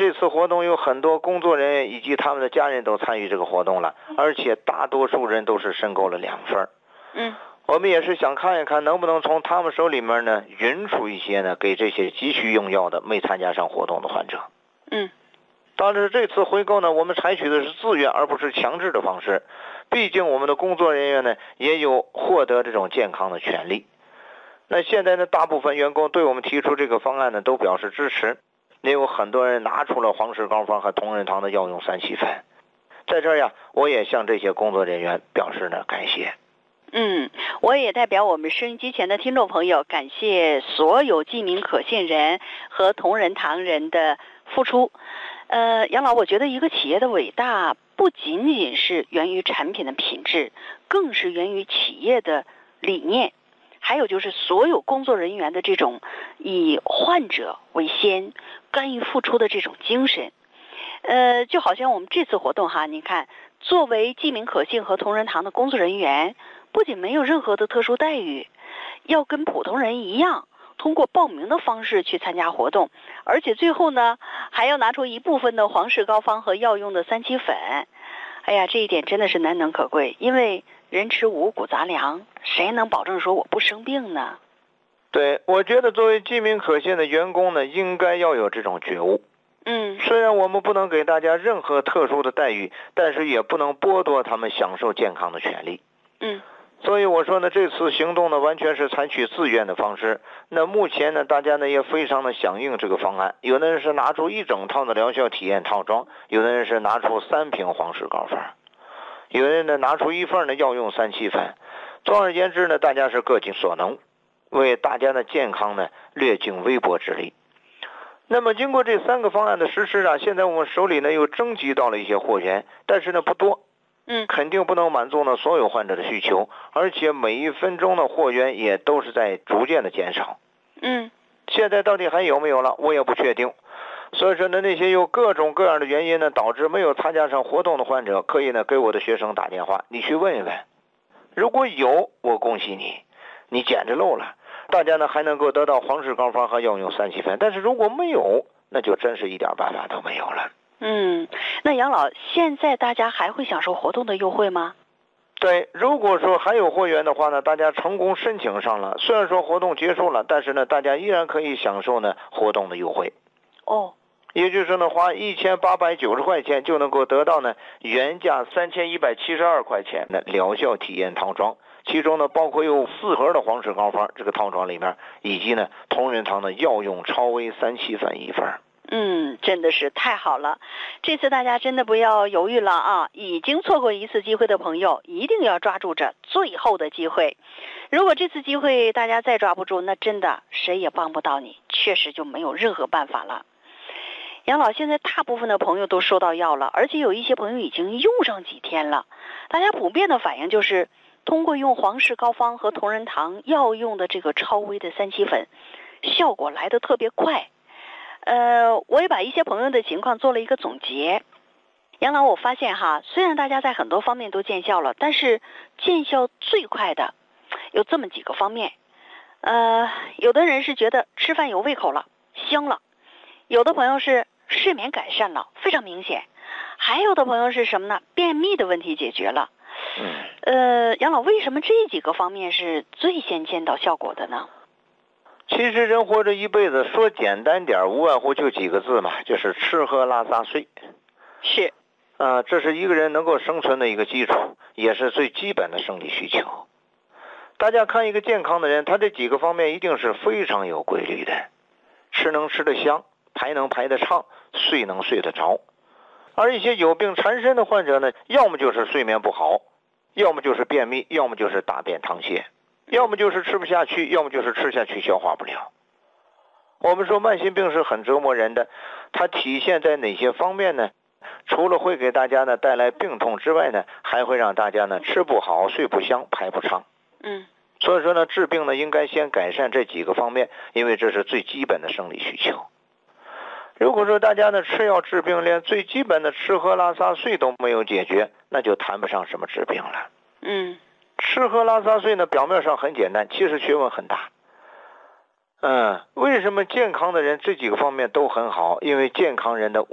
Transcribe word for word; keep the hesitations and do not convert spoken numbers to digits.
这次活动有很多工作人员以及他们的家人都参与这个活动了，而且大多数人都是申购了两份。 嗯， 我们也是想看一看能不能从他们手里面呢匀出一些呢给这些急需用药的没参加上活动的患者。 嗯， 当然这次回购呢，我们采取的是自愿而不是强制的方式，毕竟我们的工作人员呢也有获得这种健康的权利。那现在呢，大部分员工对我们提出这个方案呢都表示支持，也有很多人拿出了黄石膏方和同仁堂的药用三七粉。在这儿呀，我也向这些工作人员表示呢感谢。 嗯，我也代表我们收音机前的听众朋友，感谢所有记名可信人和同仁堂人的付出。呃，杨老，我觉得一个企业的伟大不仅仅是源于产品的品质，更是源于企业的理念，还有就是所有工作人员的这种以患者为先、甘于付出的这种精神。呃，就好像我们这次活动哈，你看，作为记名可信和同仁堂的工作人员，不仅没有任何的特殊待遇，要跟普通人一样，通过报名的方式去参加活动，而且最后呢，还要拿出一部分的黄氏膏方和药用的三七粉。哎呀，这一点真的是难能可贵，因为人吃五谷杂粮，谁能保证说我不生病呢？ 对，我觉得作为记名可信的员工呢，应该要有这种觉悟。 嗯， 虽然我们不能给大家任何特殊的待遇，但是也不能剥夺他们享受健康的权利。 嗯， 所以我说呢，这次行动呢完全是采取自愿的方式。那目前呢，大家呢也非常的响应这个方案，有的人是拿出一整套的疗效体验套装，有的人是拿出三瓶黄石膏粉，有的人呢拿出一份的药用三七粉。总而言之呢，大家是各尽所能，为大家的健康呢略尽微薄之力。那么经过这三个方案的实施啊，现在我们手里呢又征集到了一些货源，但是呢不多， 嗯， 肯定不能满足呢所有患者的需求，而且每一分钟的货源也都是在逐渐的减少。 嗯， 现在到底还有没有了，我也不确定。所以说呢，那些有各种各样的原因呢导致没有参加上活动的患者，可以呢给我的学生打电话，你去问一问。如果有，我恭喜你，你捡着漏了。大家呢还能够得到黄氏膏方和药用三七粉，但是如果没有，那就真是一点办法都没有了。 嗯，那杨老，现在大家还会享受活动的优惠吗？ 对，如果说还有货源的话呢，大家成功申请上了，虽然说活动结束了，但是呢，大家依然可以享受呢活动的优惠。 哦， 也就是说呢，花一千八百九十块钱就能够得到呢原价三千一百七十二块钱的疗效体验套装。其中呢，包括有四盒的黄氏膏方这个套装里面，以及呢同仁堂的药用超微三七粉一份。 嗯，真的是太好了！这次大家真的不要犹豫了啊！已经错过一次机会的朋友，一定要抓住这最后的机会。如果这次机会大家再抓不住，那真的谁也帮不到你，确实就没有任何办法了。杨老，现在大部分的朋友都收到药了，而且有一些朋友已经用上几天了。大家普遍的反应就是，通过用黄氏膏方和同仁堂药用的这个超微的三七粉，效果来得特别快。呃，我也把一些朋友的情况做了一个总结。杨老，我发现哈，虽然大家在很多方面都见效了，但是见效最快的有这么几个方面。呃，有的人是觉得吃饭有胃口了，香了；有的朋友是睡眠改善了，非常明显；还有的朋友是什么呢？便秘的问题解决了。呃，杨老，为什么这几个方面是最先见到效果的呢？ 其实人活着一辈子，说简单点，无外乎就几个字嘛，就是吃喝拉撒睡。 是， 啊、呃，这是一个人能够生存的一个基础，也是最基本的生理需求。大家看一个健康的人，他这几个方面一定是非常有规律的，吃能吃得香，排能排得畅，睡能睡得着。而一些有病缠身的患者呢，要么就是睡眠不好，要么就是便秘，要么就是大便溏泻，要么就是吃不下去，要么就是吃下去消化不了。我们说慢性病是很折磨人的，它体现在哪些方面呢？除了会给大家呢带来病痛之外呢，还会让大家呢吃不好，睡不香，排不畅。 嗯， 所以说呢，治病呢应该先改善这几个方面，因为这是最基本的生理需求。如果说大家呢吃药治病，连最基本的吃喝拉撒睡都没有解决，那就谈不上什么治病了。 嗯， 吃喝拉撒睡呢，表面上很简单，其实学问很大。嗯，为什么健康的人这几个方面都很好？因为健康人的